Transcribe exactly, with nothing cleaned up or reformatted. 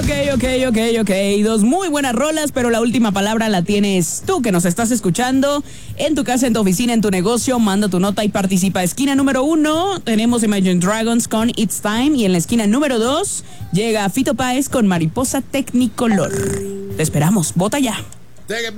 Ok, ok, ok, ok. Dos muy buenas rolas, pero la última palabra la tienes tú que nos estás escuchando. En tu casa, en tu oficina, en tu negocio, manda tu nota y participa. Esquina número uno, tenemos Imagine Dragons con It's Time. Y en la esquina número dos, llega Fito Páez con Mariposa Technicolor. Te esperamos, vota ya. Take it back.